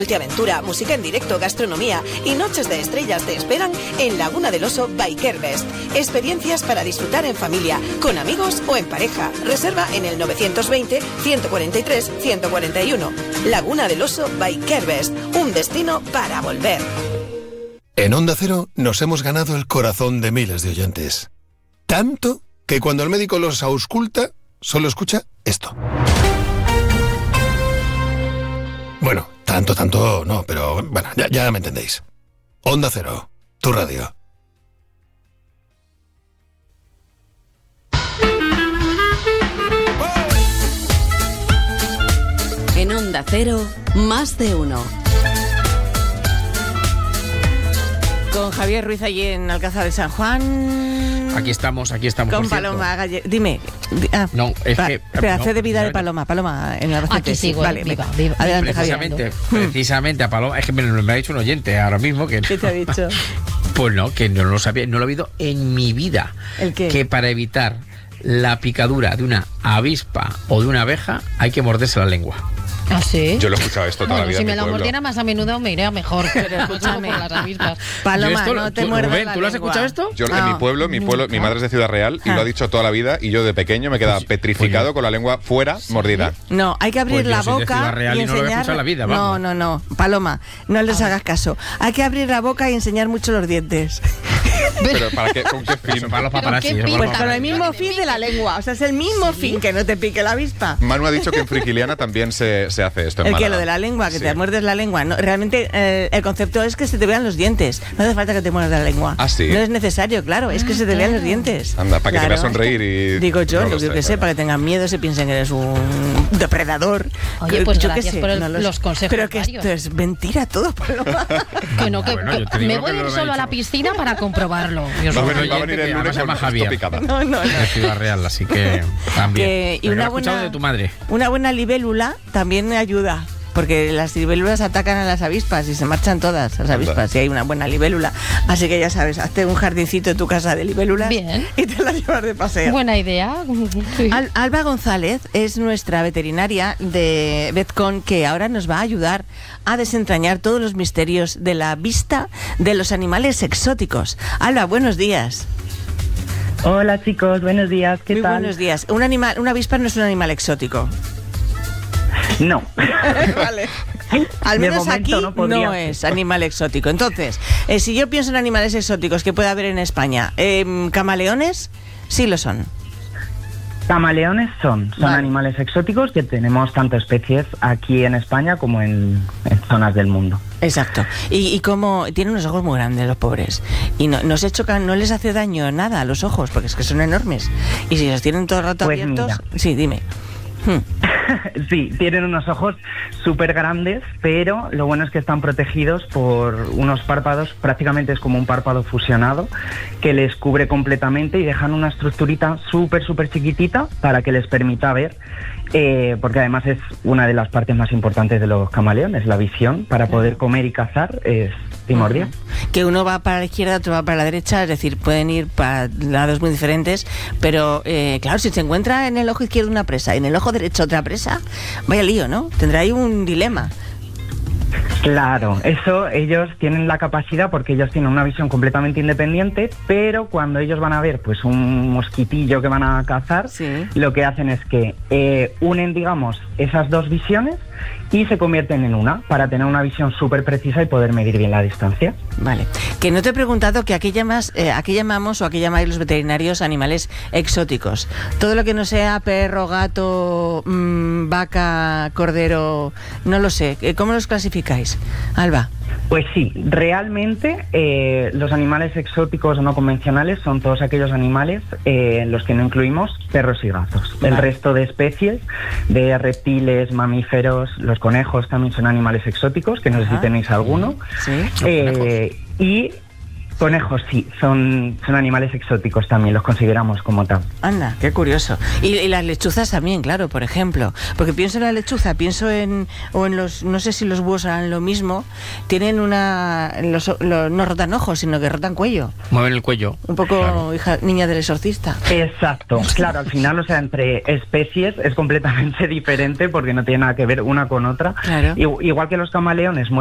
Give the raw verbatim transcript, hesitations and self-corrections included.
Multiaventura, música en directo, gastronomía y noches de estrellas te esperan en Laguna del Oso by Kerbest. Experiencias para disfrutar en familia, con amigos o en pareja. Reserva en el novecientos veinte, ciento cuarenta y tres, ciento cuarenta y uno. Laguna del Oso by Kerbest, un destino para volver. En Onda Cero nos hemos ganado el corazón de miles de oyentes. Tanto que cuando el médico los ausculta, solo escucha esto. Bueno, tanto, tanto no, pero bueno, ya, ya me entendéis. Onda Cero, tu radio. En Onda Cero, más de uno. Con Javier Ruiz allí en Alcázar de San Juan. Aquí estamos, aquí estamos. Con Paloma Galle... Dime. Ah, no, es va, que... Espera, no, hace de vida de Paloma. Paloma, en la Aquí sigo, vale, viva, venga. viva. Adelante, precisamente, Javier. precisamente a Paloma... Es que me, me ha dicho un oyente ahora mismo que... ¿Qué te ha dicho? Pues no, que no lo sabía, no lo he oído en mi vida. ¿El qué? Que para evitar la picadura de una avispa o de una abeja hay que morderse la lengua. ¿Ah, sí? Yo lo he escuchado esto toda bueno, la vida si en me mi la pueblo. mordiera más a menudo me iría mejor. Pero escúchame. Por las avispas. Paloma, esto, no te tú, muerdas Rubén, la ¿tú lo has lengua. escuchado esto? Yo Ah, en mi pueblo, mi pueblo, mi madre es de Ciudad Real y Ah. lo ha dicho toda la vida y yo de pequeño me quedaba Pues- petrificado pues- con la lengua fuera, mordida. No, hay que abrir Pues yo la soy de Ciudad boca Real y y no lo voy a enseñar... escuchar en la vida, no, vamos. no, no. Paloma, no les hagas caso. Hay que abrir la boca y enseñar mucho los dientes. Pero ¿para qué? ¿Con qué fin? Eso para los Pero paparazzi. qué eso para los Pues pinta. con el paparazzi. mismo fin de la lengua. O sea, es el mismo fin que no te pique la avispa. Manu ha dicho que en Frigiliana también se, se hace esto en El que Málaga. lo de la lengua, que Sí. te muerdes la lengua. No, realmente eh, el concepto es que se te vean los dientes. No hace falta que te muerdas la lengua. Ah, ¿sí? No es necesario, claro. Es que se te vean los dientes. Anda, para que te Claro. veas sonreír y... Digo yo, no lo lo que sé, que sé, claro. para que tengan miedo, se piensen que eres un depredador. Oye, Que- pues yo qué gracias sé, por el- no lo sé. los consejos Pero que varios. esto es mentira todo, Paloma. Que no, que, Bueno, yo te que digo me voy que a ir lo he solo a dicho. la piscina para comprobarlo. Dios Va a mío. venir, va a venir oyente el que lunes además se con llama Javier. picada. No, no, no. De Ciudad Real, así que también. Que- y Pero una lo he escuchado buena, de tu madre. una buena libélula también ayuda. Porque las libélulas atacan a las avispas y se marchan todas las avispas si hay una buena libélula. Así que ya sabes, hazte un jardincito en tu casa de libélulas. Bien. Y te las llevas de paseo. Buena idea. Sí. Al- Alba González es nuestra veterinaria de Vetcon, que ahora nos va a ayudar a desentrañar todos los misterios de la vista de los animales exóticos. Alba, buenos días. Hola chicos, buenos días, ¿qué Muy tal? buenos días. Un animal, una avispa no es un animal exótico. No. Vale. Al De menos momento aquí no podría no ser. es animal exótico. Entonces, eh, si yo pienso en animales exóticos que puede haber en España, eh, camaleones sí lo son. Camaleones son, son Vale. animales exóticos que tenemos tanto especies aquí en España como en, en zonas del mundo. Exacto. Y, y como tienen unos ojos muy grandes los pobres. Y no, no se chocan, no les hace daño nada a los ojos, porque es que son enormes. Y si los tienen todo el rato Pues abiertos... mira. Sí, dime. Hmm. Sí, tienen unos ojos súper grandes, pero lo bueno es que están protegidos por unos párpados, prácticamente es como un párpado fusionado, que les cubre completamente y dejan una estructurita súper, súper chiquitita para que les permita ver, eh, porque además es una de las partes más importantes de los camaleones, la visión, para poder comer y cazar es primordial. Que uno va para la izquierda, otro va para la derecha, es decir, pueden ir para lados muy diferentes, pero eh, claro, si se encuentra en el ojo izquierdo una presa y en el ojo derecho otra presa, vaya lío, ¿no? Tendrá ahí un dilema. Claro, eso ellos tienen la capacidad porque ellos tienen una visión completamente independiente, pero cuando ellos van a ver pues un mosquitillo que van a cazar, Sí. lo que hacen es que eh, unen, digamos, esas dos visiones y se convierten en una para tener una visión súper precisa y poder medir bien la distancia. Vale. Que no te he preguntado que a qué llamas, eh, a qué llamamos o a qué llamáis los veterinarios animales exóticos. Todo lo que no sea perro, gato, mmm, vaca, cordero, no lo sé. ¿Cómo los clasificáis, Alba? Pues sí, realmente eh, los animales exóticos o no convencionales son todos aquellos animales eh, en los que no incluimos perros y gatos. Vale. El resto de especies de reptiles, mamíferos, los conejos también son animales exóticos, que no sé Ajá. si tenéis alguno. Sí. Eh, y Conejos, sí, son, son animales exóticos también, los consideramos como tal. Anda, qué curioso. Y, y las lechuzas también, claro, por ejemplo. Porque pienso en la lechuza, pienso en... O en los... No sé si los búhos harán lo mismo. Tienen una... Los, los- no rotan ojos, sino que rotan cuello. Mueven el cuello. Un poco Claro. hija, niña del exorcista. Exacto, claro, al final, o sea, entre especies es completamente diferente porque no tiene nada que ver una con otra. Claro. Igu- Igual que los camaleones